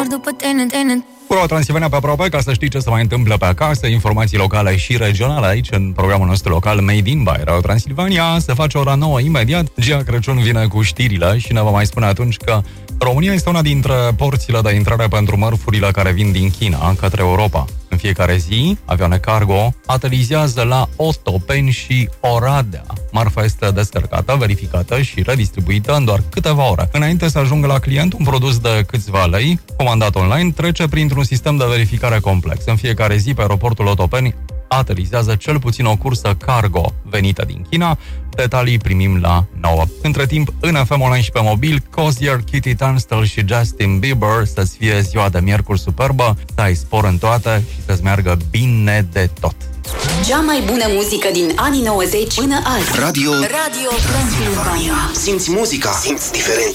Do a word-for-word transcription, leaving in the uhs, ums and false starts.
după tine, tine. Pro Transilvania pe aproape, ca să știi ce se mai întâmplă pe acasă, informații locale și regionale aici, în programul nostru local Made in by Radio Transilvania. Se face ora nouă imediat. Gia Crăciun vine cu știrile și ne va mai spune atunci că România este una dintre porțile de intrare pentru mărfurile care vin din China către Europa. În fiecare zi, avioane cargo aterizează la Otopeni și Oradea. Marfa este descărcată, verificată și redistribuită în doar câteva ore. Înainte să ajungă la client, un produs de câțiva lei, comandat online, trece printr-un sistem de verificare complex. În fiecare zi, pe aeroportul Otopeni, aterizează cel puțin o cursă cargo venită din China. Detalii primim la nouă. Între timp, în F M Online și pe mobil, Cozier, Kitty Tunstall și Justin Bieber, să-ți fie ziua de miercuri superbă, să ai spor în toate și să-ți meargă bine de tot. Cea mai bună muzică din anii nouăzeci până azi. Radio Radio Transilvania. Simți muzica, simți diferența.